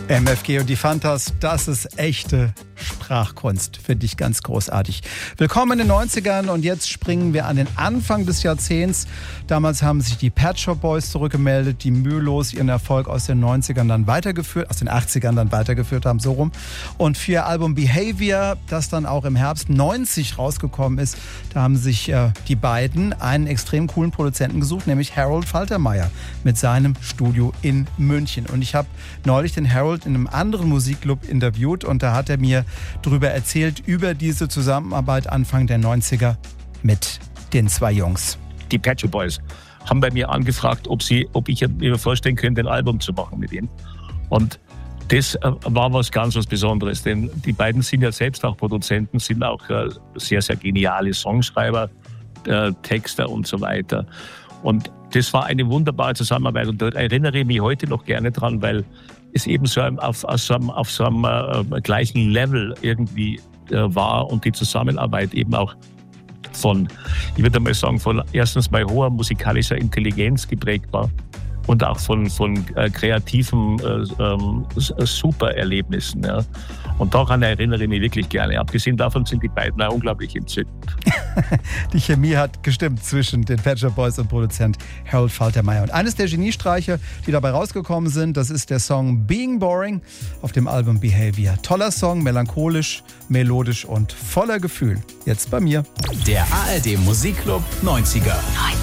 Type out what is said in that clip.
MFG und die Fantas, das ist echte Sprachkunst. Finde ich ganz großartig. Willkommen in den 90ern und jetzt springen wir an den Anfang des Jahrzehnts. Damals haben sich die Pet Shop Boys zurückgemeldet, die mühelos ihren Erfolg aus den 90ern dann weitergeführt, aus den 80ern dann weitergeführt haben, so rum. Und für ihr Album Behavior, das dann auch im Herbst 90 rausgekommen ist, da haben sich die beiden einen extrem coolen Produzenten gesucht, nämlich Harold Faltermeyer mit seinem Studio in München. Und ich habe neulich den Harold in einem anderen Musikclub interviewt und da hat er mir darüber erzählt, über diese Zusammenarbeit Anfang der 90er mit den zwei Jungs. Die Pet Shop Boys haben bei mir angefragt, ob ich mir vorstellen könnte, ein Album zu machen mit ihnen. Und das war was Besonderes, denn die beiden sind ja selbst auch Produzenten, sind auch sehr, sehr geniale Songschreiber, Texter und so weiter. Und das war eine wunderbare Zusammenarbeit und da erinnere ich mich heute noch gerne dran, weil es eben so auf so einem gleichen Level irgendwie war und die Zusammenarbeit eben auch von, ich würde mal sagen, von erstens mal hoher musikalischer Intelligenz geprägt war und auch von kreativen Supererlebnissen. Ja. Und daran erinnere ich mich wirklich gerne. Abgesehen davon sind die beiden auch unglaublich entzückend. Die Chemie hat gestimmt zwischen den Pet Shop Boys und Produzent Harold Faltermeyer. Und eines der Geniestreiche, die dabei rausgekommen sind, das ist der Song Being Boring auf dem Album Behavior. Toller Song, melancholisch, melodisch und voller Gefühl. Jetzt bei mir. Der ARD Musikclub 90er.